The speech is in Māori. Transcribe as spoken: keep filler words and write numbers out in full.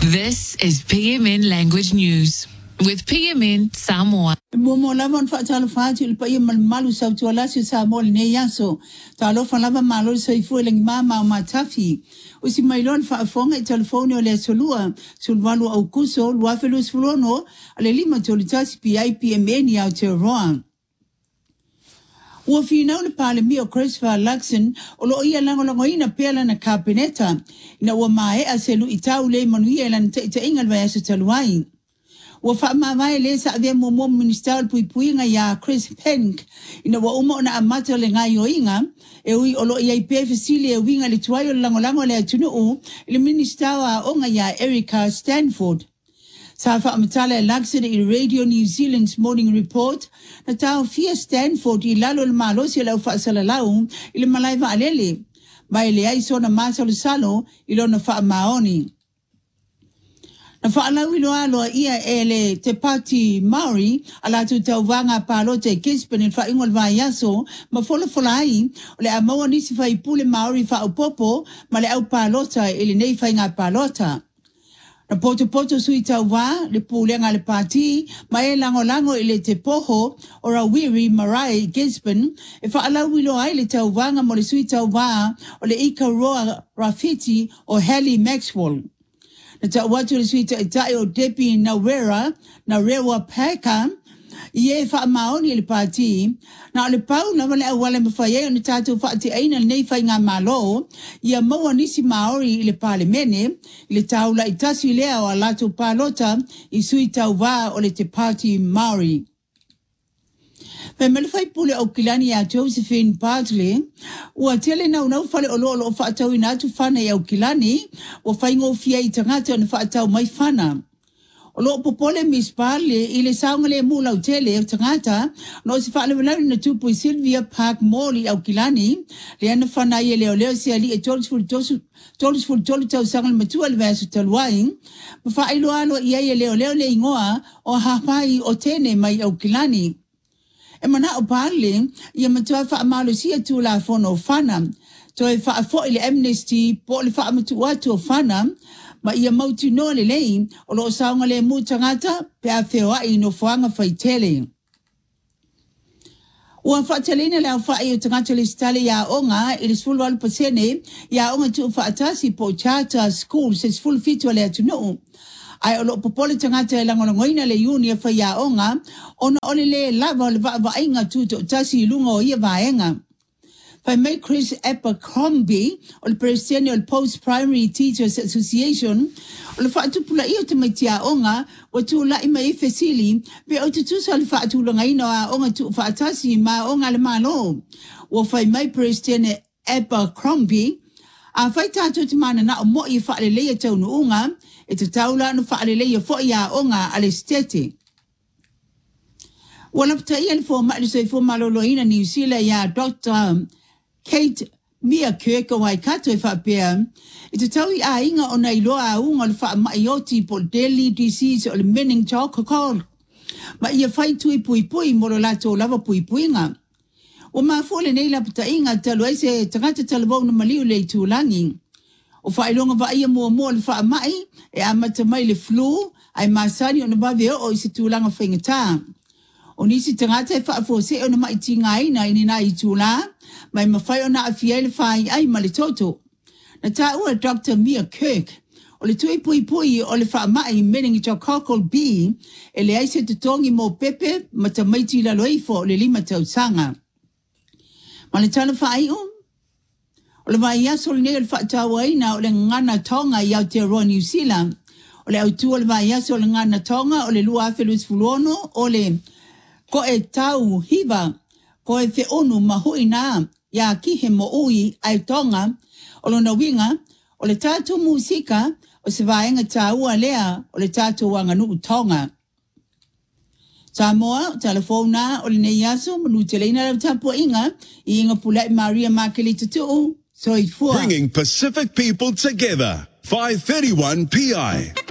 This is P M N Language News with P M N Samoa. Momo lava on fatalo fati il paia malu sa tuala si Samoa ne yaso. Talo fa lava malo sa ifu le mama o matafi. Usi mailon fa fonga i telefoni o le solua sul valu au kuso luafelu sfulono ale lima tolitasi P I P M N ya te roa. Ua whina le pale mi o Christopher Luxon o lo ia lango lango ina pela na kabineta ina ua mae a selu i tau le manuia lan te te ingal vai aso taluai. Ua wha mawai le sa avea momo ministerial pui pui nga ya Chris Penk ina ua umo na amata le ngai o inga e ui o lo ia i pe fasili e winga le tuai o lango lango le atunu u ile ministerial o nga ya Erica Stanford. Sa fa amatala Luxon i Radio New Zealand's Morning Report na tau fia Stanford i lalo le malo si lau fa salalau i le malaiva alele. Mai le ai so na masalo salo i lo na fa maoni. Na fa alau ilo alo ia ele te pati Maori ala tu tau vanga palo te Gisborne in fa ingol vai yaso ma fola fola ai o le amaua nisi fa ipule Maori fa upopo ma le au palota ili nei fa inga palota. Na poto poto sui tau wā, le pūlenga le pāti, ma e lango lango i le te poho o Rawiri Marae Gisborne, e wha alau wilo ai le tau wanga mo le sui tau wā o le Ika Roa Rafiti o Hallie Maxwell. Na tau watu le sui tau tai o Depi Nawera, na rewa Peka, i e wha maoni le pāti, na le pau na wale au wale mawhaie o ni tātou wha te aina nei whai ngā malo, i a maua nisi Maori i le pāle mene, i le taula i tasi lea o a lato pālota i sui tau wā o le te pāti Maori. Pe mele whai pule au kilani a Josephine Bartley, ua tele nau nau whale o loo loo whaatau i nātu whana i au kilani, ua whai ngō fia i tangata o na whaatau mai whana. O lo popole Miss Bartley i le saunga le mula o tele o tangata, no si whaale wanau na tupu i Sylvia Park Mall i au kilani, le ana whana i e leo leo si ali e tolisful tolisful tolitau sangal matua le vasu taluai, ma whaelo alo i e leo leo le ingoa o hapai o tene mai au kilani. E mana o Bartley, i a matua wha amalo si a tu la fono o whana, to e wha afo i le amnesty po le wha amatua tu o whana, ma ia mauti no le lei o lo saunga le mu tangata pe a feo ai no whanga whai tele. Ua whaatelina le au whai o tangata le stale ia onga i le sfulu alu pasene ia onga tu whaatasi po charter school se sfulu fitu le atunu. Ai o lo popole tangata e langolangoina le uni e whai ia onga ona ole le lava o le vainga tu to tasi lunga o ia vaenga. By May Chris Abercrombie, o le Presidente o le Post-Primary Teachers Association, o le whaatupula i o te maitia onga, o tu la ima i fesili, pe o te tusa le whaatulanga ino a onga tu whaatasi ma onga le malo. O whai May Presidente Abercrombie, a whai tātou te mana na o mo i whaale leia taunu unga, e te taula no whaale leia fo i a onga ale stete. O lapta i al fo ma le soi fo maloloina New Zealand ya Doctor Kate Mia Kirk o Waikato e whapea, e te tau i a inga o nei loa a unga le wha maioti po deadly disease o le meningococcal. Ma ia whai tui pui pui moro lato lava pui pui nga. O maa fole nei la puta inga talu aise tangata talabau na maliu le tūlangi. O wha ilonga wa ia mua mua le wha mai e amata mai le flu ai maasani o na bawe o isi tūlanga whaingataa. O nisi tangata e wha fose o na mai tingai na inina i tūla, mai mawhai o na awhia le whai ai ma le toto. Na tā ua Doctor Mia Kirk, o le tui pui pui o le wha mai meningococcal B, e le aise te tongi mō pepe ma ta maiti la loifo o le lima tau sanga. Ma le tana whai u? O le vai aso le nea le wha tau aina o le ngana tonga i Aotearoa New Zealand, o le autu o le vai aso le ngana tonga o le lua awhelus fulono o le ko e tau hiva, ko e fe onu mahui nā, ia kihe mo ui ai tonga, o lo na winga, o le tātou musika, o se vaenga tāua lea, o le tātou wanganu tonga. Samoa, telefona, o le nei aso, manu te leina rau tapua inga, i inga pulai Maria Makelita tuu, soi fua. Bringing Pacific people together, five thirty-one P I.